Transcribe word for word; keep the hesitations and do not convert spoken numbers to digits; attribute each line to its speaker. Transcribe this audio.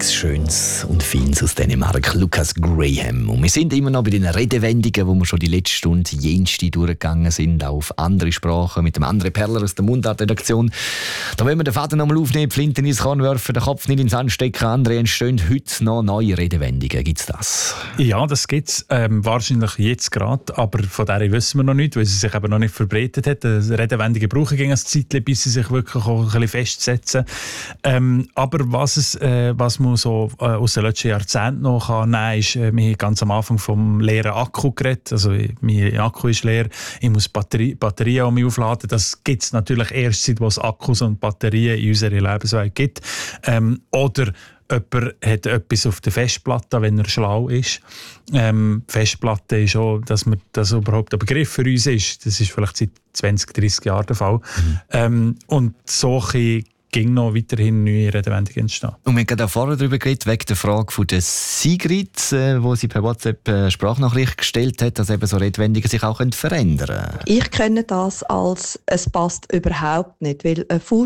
Speaker 1: nichts Schönes und Feines aus Dänemark, Lucas Graham. Und wir sind immer noch bei den Redewendungen, wo wir schon die letzte Stunde jenste durchgegangen sind, auch auf andere Sprachen, mit dem anderen Perler aus der Mundart-Redaktion. Da wollen wir den Faden nochmal aufnehmen, die Flinten ins Korn werfen, den Kopf nicht ins Sand stecken. Andere, entstehen heute noch neue Redewendungen. Gibt es das?
Speaker 2: Ja, das gibt es ähm, wahrscheinlich jetzt gerade, aber von der wissen wir noch nicht, weil sie sich eben noch nicht verbreitet hat. Redewendungen brauchen gegen ein Zeitchen, bis sie sich wirklich auch ein bisschen festsetzen. Ähm, aber was, es, äh, was man so äh, aus den letzten Jahrzehnten noch kann nehmen kann, ist, äh, wir haben ganz am Anfang vom leeren Akku geredet. Also mein Akku ist leer, ich muss Batterie, Batterien um mich aufladen. Das gibt es natürlich erst seit es Akkus und Batterien in unserer Lebenswelt gibt. Ähm, oder jemand hat etwas auf der Festplatte, wenn er schlau ist. Ähm, Festplatte ist auch, dass man das überhaupt ein Begriff für uns ist. Das ist vielleicht seit zwanzig, dreissig Jahren der Fall. Mhm. Ähm, und solche ging noch weiterhin neue Redewendungen entstehen.
Speaker 1: Und wir haben gerade auch vorher darüber geredet, wegen der Frage von der Sigrid, äh, wo sie per WhatsApp äh, Sprachnachricht gestellt hat, dass eben so Redewendungen sich auch verändern können.
Speaker 3: Ich kenne das als «es passt überhaupt nicht», weil eine